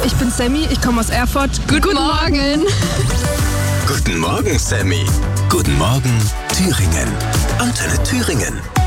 Ich bin Sammy, ich komme aus Erfurt. Guten Morgen. Guten Morgen, Sammy. Guten Morgen, Thüringen. Antenne Thüringen.